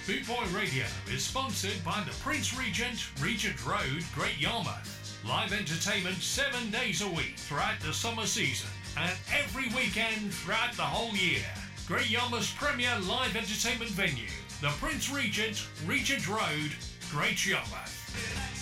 Bootboy Radio is sponsored by the Prince Regent, Regent Road, Great Yarmouth. Live entertainment 7 days a week throughout the summer season and every weekend throughout the whole year. Great Yarmouth's premier live entertainment venue, the Prince Regent, Regent Road, Great Yarmouth.